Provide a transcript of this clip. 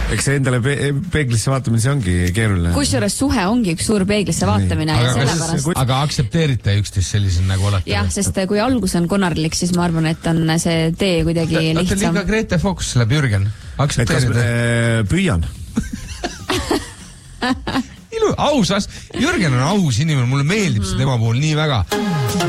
Eks see endale peeglisse vaatamine, see ongi keeruline. Kusjuures suhe ongi üks suur peeglisse vaatamine ja sellepärast... Aga aktsepteerite üksteist sellisena nagu olete? Jah, sest kui algus on konarlik, siis ma arvan, et on see tee kuidagi lihtsam. Olete liiga Grete Fox läheb Jürgen. Aktsepteerite? Püüan. Ausas. Jürgen on aus inimene, mulle meeldib see tema puhul nii väga.